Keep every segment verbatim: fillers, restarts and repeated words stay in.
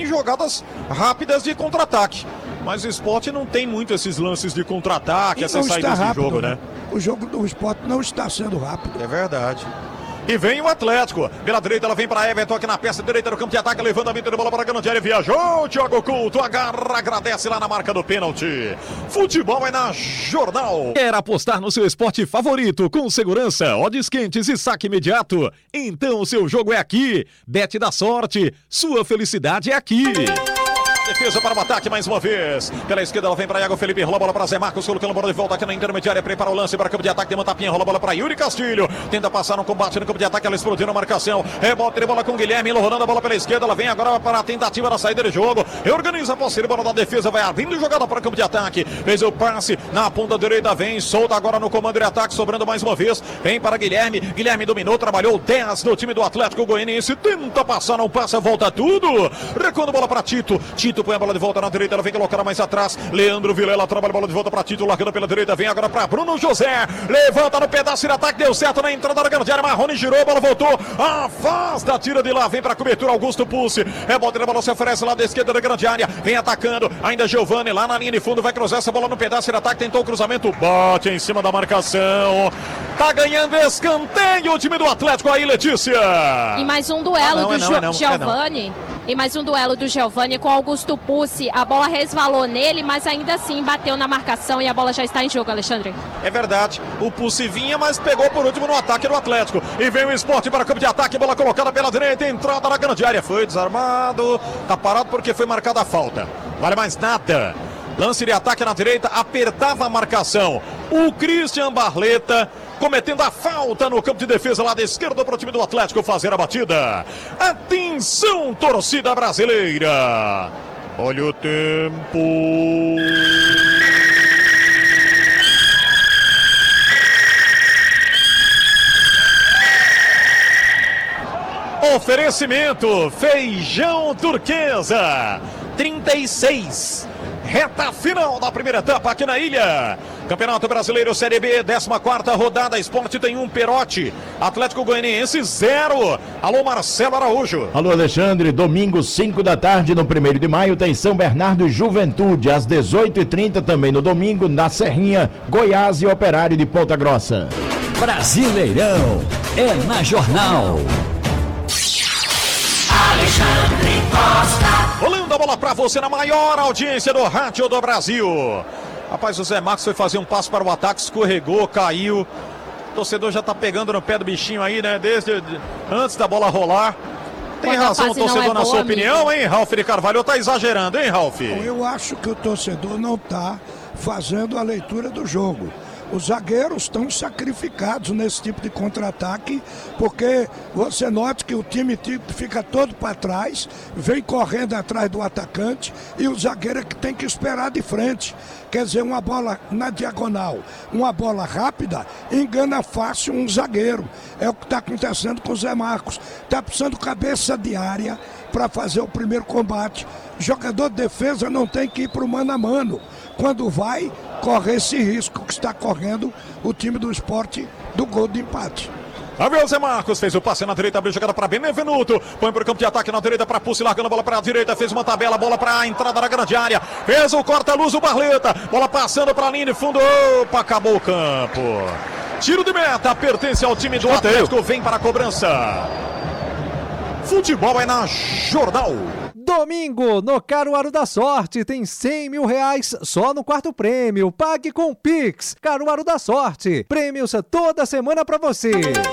jogadas rápidas de contra-ataque. Mas o Sport não tem muito esses lances de contra-ataque, essas saídas de jogo, né? O jogo do Sport não está sendo rápido. É verdade. E vem o Atlético. Pela direita ela vem para Everton aqui na peça direita do campo de ataque. Levantamento de bola para a grande área. Viajou. Thiago Couto agarra, agradece lá na marca do pênalti. Futebol é na Jornal. Quer apostar no seu esporte favorito com segurança, odds quentes e saque imediato? Então o seu jogo é aqui. Bet da sorte. Sua felicidade é aqui. Defesa para o ataque mais uma vez. Pela esquerda ela vem para Iago Felipe. Rola a bola para Zé Marcos. Colocando a bola de volta aqui na intermediária. Prepara o lance para o campo de ataque. Tem uma tapinha. Rola a bola para Yuri Castilho. Tenta passar no combate no campo de ataque. Ela explodiu na marcação. Rebote de bola com Guilherme. Rolando a bola pela esquerda. Ela vem agora para a tentativa da saída de jogo. Reorganiza a posse de bola da defesa. Vai abrindo jogada para o campo de ataque. Fez o passe na ponta direita. Vem. Solta agora no comando de ataque. Sobrando mais uma vez. Vem para Guilherme. Guilherme dominou. Trabalhou dez no time do Atlético Goianiense. Tenta passar. Não passa. Volta tudo. Recuando bola para Tito. Tito põe a bola de volta na direita. Ela vem colocar mais atrás. Leandro Vilela trabalha a bola de volta para Tito, largando pela direita. Vem agora para Bruno José. Levanta no pedaço de ataque. Deu certo na entrada da grande área. Marrone girou, a bola voltou. Afasta, tira de lá. Vem para cobertura. Augusto Pulse. Rebote da bola se oferece lá da esquerda da grande área. Vem atacando. Ainda Giovani lá na linha de fundo. Vai cruzar essa bola no pedaço de ataque. Tentou o cruzamento. Bate em cima da marcação. Tá ganhando escanteio o time do Atlético aí, Letícia. E mais um duelo ah, não, do é não, é não, Giovani. É não. E mais um duelo do Giovani com Augusto Pucci. A bola resvalou nele, mas ainda assim bateu na marcação e a bola já está em jogo, Alexandre. É verdade. O Pucci vinha, mas pegou por último no ataque do Atlético. E vem o Sport para o campo de ataque. Bola colocada pela direita. Entrada na grande área. Foi desarmado. Tá parado porque foi marcada a falta. Vale mais nada. Lance de ataque na direita. Apertava a marcação. O Christian Barleta cometendo a falta no campo de defesa lá da esquerda para o time do Atlético fazer a batida. Atenção, torcida brasileira. Olha o tempo. Oferecimento Feijão Turquesa. trinta e seis. Reta final da primeira etapa aqui na ilha. Campeonato Brasileiro Série B, décima quarta rodada. Sport tem um, Perotti. Atlético Goianiense zero. Alô, Marcelo Araújo. Alô, Alexandre. Domingo, cinco da tarde, no primeiro de maio, tem São Bernardo e Juventude. Às dezoito e trinta também no domingo, na Serrinha, Goiás e Operário de Ponta Grossa. Brasileirão é na Jornal. Alexandre Costa. Rolando a bola pra você na maior audiência do rádio do Brasil. Rapaz, o Zé Marcos foi fazer um passo para o ataque, escorregou, caiu. O torcedor já tá pegando no pé do bichinho aí, né? Desde antes da bola rolar. Tem Quando razão o torcedor é na sua amigo. opinião, hein, Ralf de Carvalho? Tá exagerando, hein, Ralf? Eu acho que o torcedor não tá fazendo a leitura do jogo. Os zagueiros estão sacrificados nesse tipo de contra-ataque, porque você nota que o time fica todo para trás, vem correndo atrás do atacante e o zagueiro é que tem que esperar de frente. Quer dizer, uma bola na diagonal, uma bola rápida, engana fácil um zagueiro. É o que está acontecendo com o Zé Marcos. Está precisando cabeça de área para fazer o primeiro combate. Jogador de defesa não tem que ir para o mano a mano. Quando vai, corre esse risco que está correndo o time do Sport do gol de empate. Abriu o Zé Marcos, fez o passe na direita, abriu jogada para Benevenuto, põe para o campo de ataque na direita para Pucci, largando a bola para a direita, fez uma tabela, bola para a entrada da grande área, fez o corta-luz, o Barleta, bola passando para a linha de fundo, opa, acabou o campo. Tiro de meta, pertence ao time do Atlético, vem para a cobrança. Futebol é na Jornal. Domingo, no Caruaru da Sorte, tem cem mil reais só no quarto prêmio. Pague com Pix. Caruaru da Sorte. Prêmios toda semana pra você.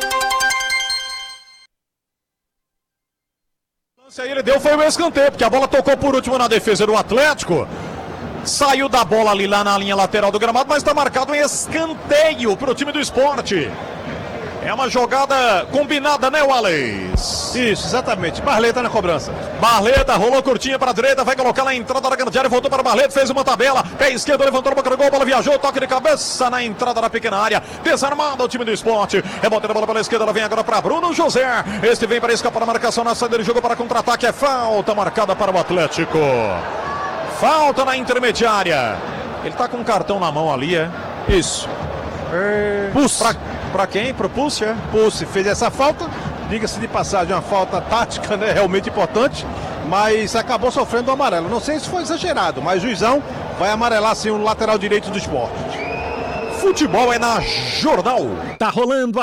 Aí ele deu foi o escanteio, porque a bola tocou por último na defesa do Atlético. Saiu da bola ali lá na linha lateral do gramado, mas está marcado um escanteio para o time do Sport. É uma jogada combinada, né, Wallace? Isso, exatamente. Barleta na cobrança. Barleta rolou curtinha para a direita, vai colocar na entrada da grande área, voltou para o Barleta, fez uma tabela, pé esquerdo, levantou a boca do gol, bola viajou, toque de cabeça na entrada da pequena área, desarmado o time do Sport. Rebota a bola pela esquerda, ela vem agora para Bruno José. Este vem para escapar da marcação na saída de jogo para contra-ataque, é falta marcada para o Atlético. Falta na intermediária. Ele tá com um cartão na mão ali, é? Isso. É... Pulse. Pra, pra quem? Pro Pulse, é? Pulse fez essa falta. Diga-se de passagem, uma falta tática, né? Realmente importante. mas acabou sofrendo o amarelo. Não sei se foi exagerado, mas o juizão vai amarelar sim o lateral direito do Sport. Futebol é na Jornal. Tá rolando a